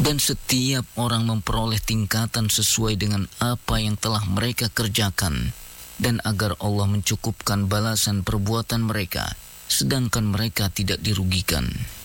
Dan setiap orang memperoleh tingkatan sesuai dengan apa yang telah mereka kerjakan, dan agar Allah mencukupkan balasan perbuatan mereka, sedangkan mereka tidak dirugikan.